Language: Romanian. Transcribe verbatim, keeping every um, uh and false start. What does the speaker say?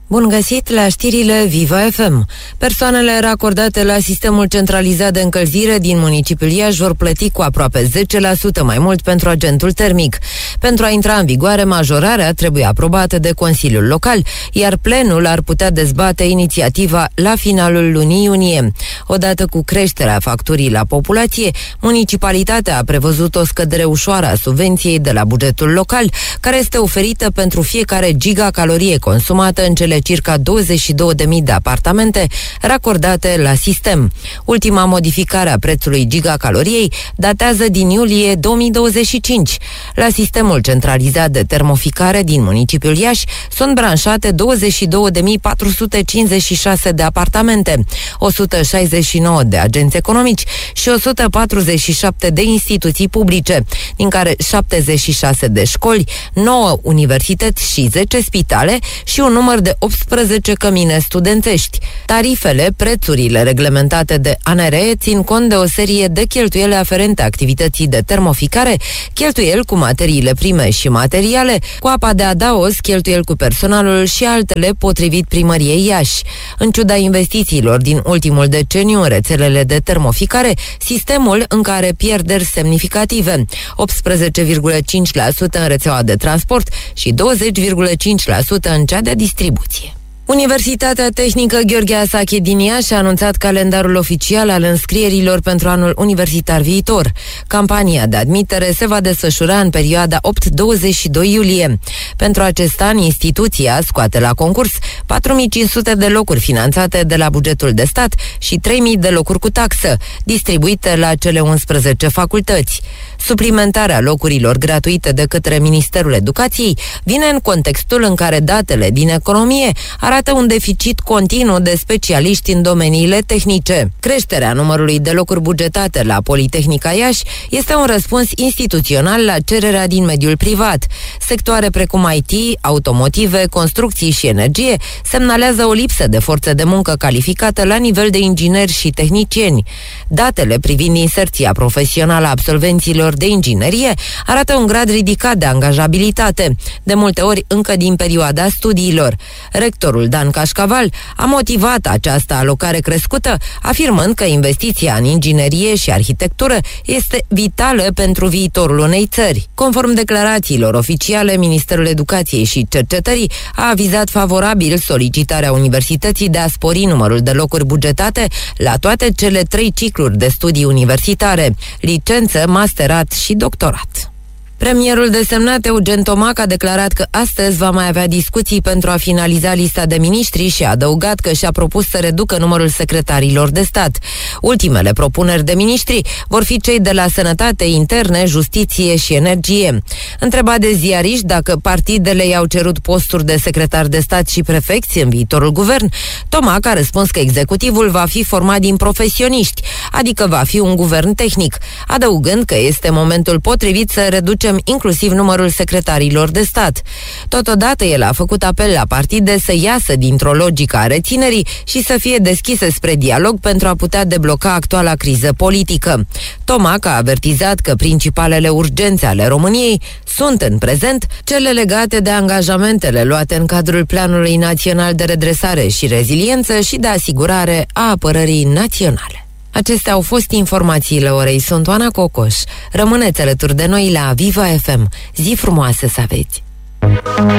Bun găsit la știrile Viva F M. Persoanele racordate la sistemul centralizat de încălzire din municipiul Iași vor plăti cu aproape zece la sută mai mult pentru agentul termic. Pentru a intra în vigoare, majorarea trebuie aprobată de Consiliul Local, iar plenul ar putea dezbate inițiativa la finalul lunii iunie. Odată cu creșterea facturii la populație, municipalitatea a prevăzut o scădere ușoară a subvenției de la bugetul local, care este oferită pentru fiecare gigacalorie consumată în cele circa douăzeci și două de mii de apartamente racordate la sistem. Ultima modificare a prețului gigacaloriei datează din iulie două mii douăzeci și cinci. La sistemul centralizat de termoficare din municipiul Iași sunt branșate douăzeci și două de mii patru sute cincizeci și șase de apartamente, o sută șaizeci și nouă de agenți economici și o sută patruzeci și șapte de instituții publice, din care șaptezeci și șase de școli, nouă universități și zece spitale și un număr de optsprezece cămine studențești. Tarifele, prețurile reglementate de A N R E țin cont de o serie de cheltuieli aferente activității de termoficare, cheltuieli cu materiile prime și materiale, cu apa de adaos, cheltuieli cu personalul și altele potrivit primăriei Iași. În ciuda investițiilor din ultimul deceniu în rețelele de termoficare, sistemul încare pierderi semnificative, optsprezece virgulă cinci la sută în rețeaua de transport și douăzeci virgulă cinci la sută în cea de distribuție. Universitatea Tehnică Gheorghe Asache din Iași a anunțat calendarul oficial al înscrierilor pentru anul universitar viitor. Campania de admitere se va desfășura în perioada opt douăzeci și doi iulie. Pentru acest an, instituția scoate la concurs patru mii cinci sute de locuri finanțate de la bugetul de stat și trei mii de locuri cu taxă, distribuite la cele unsprezece facultăți. Suplimentarea locurilor gratuite de către Ministerul Educației vine în contextul în care datele din economie arată un deficit continuu de specialiști în domeniile tehnice. Creșterea numărului de locuri bugetate la Politehnica Iași este un răspuns instituțional la cererea din mediul privat. Sectoare precum I T, automotive, construcții și energie semnalează o lipsă de forță de muncă calificată la nivel de ingineri și tehnicieni. Datele privind inserția profesională a absolvenților de inginerie arată un grad ridicat de angajabilitate, de multe ori încă din perioada studiilor. Rectorul Dan Cașcaval a motivat această alocare crescută, afirmând că investiția în inginerie și arhitectură este vitală pentru viitorul unei țări. Conform declarațiilor oficiale, Ministerul Educației și Cercetării a avizat favorabil solicitarea universității de a spori numărul de locuri bugetate la toate cele trei cicluri de studii universitare, licență, masterat și doctorat. Premierul desemnat Eugen Tomac a declarat că astăzi va mai avea discuții pentru a finaliza lista de miniștri și a adăugat că și-a propus să reducă numărul secretarilor de stat. Ultimele propuneri de miniștri vor fi cei de la Sănătate, Interne, Justiție și Energie. Întrebat de ziariști dacă partidele i-au cerut posturi de secretar de stat și prefecți în viitorul guvern, Tomac a răspuns că executivul va fi format din profesioniști, adică va fi un guvern tehnic, adăugând că este momentul potrivit să reduce inclusiv numărul secretarilor de stat. Totodată, el a făcut apel la partide să iasă dintr-o logică a reținerii și să fie deschise spre dialog pentru a putea debloca actuala criză politică. Tomac a avertizat că principalele urgențe ale României sunt în prezent cele legate de angajamentele luate în cadrul Planului Național de Redresare și Reziliență și de asigurare a apărării naționale. Acestea au fost informațiile orei. Sunt Oana Cocoș. Rămâneți alături de noi la Viva F M. Zi frumoasă să aveți!